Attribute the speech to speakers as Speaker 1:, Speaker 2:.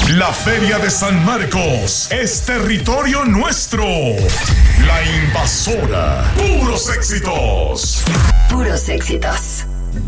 Speaker 1: La Feria de San Marcos es territorio nuestro. La Invasora. Puros éxitos.
Speaker 2: Puros éxitos.